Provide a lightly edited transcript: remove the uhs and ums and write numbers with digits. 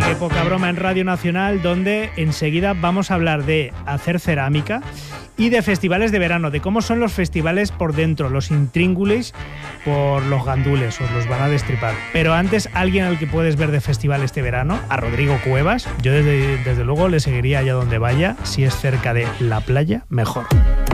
Poca Broma en Radio Nacional, donde enseguida vamos a hablar de hacer cerámica y de festivales de verano, de cómo son los festivales por dentro, los intríngulis por los gandules, os los van a destripar. Pero antes, alguien al que puedes ver de festival este verano, a Rodrigo Cuevas. Yo desde luego le seguiría allá donde vaya, si es cerca de la playa, mejor.